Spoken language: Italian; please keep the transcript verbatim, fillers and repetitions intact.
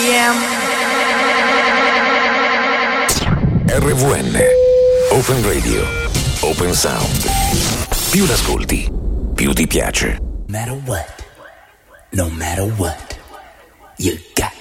R V N Open Radio, Open Sound. Più l'ascolti, più ti piace. No matter what, no matter what, you